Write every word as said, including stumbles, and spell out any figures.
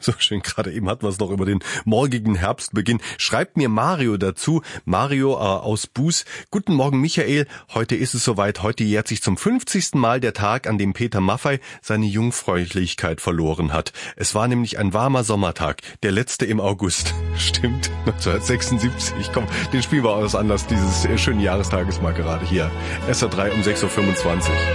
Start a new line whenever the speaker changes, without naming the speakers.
So schön, gerade eben hatten wir es noch über den morgigen Herbstbeginn. Schreibt mir Mario dazu, Mario äh, aus Buß. Guten Morgen Michael, heute ist es soweit, heute jährt sich zum fünfzigsten Mal der Tag, an dem Peter Maffay seine Jungfräulichkeit verloren hat. Es war nämlich ein warmer Sommertag, der letzte im August. Stimmt, neunzehnhundertsechsundsiebzig. Komm, den spielen wir aus Anlass dieses schönen Jahrestages mal gerade hier. S R drei um sechs Uhr fünfundzwanzig.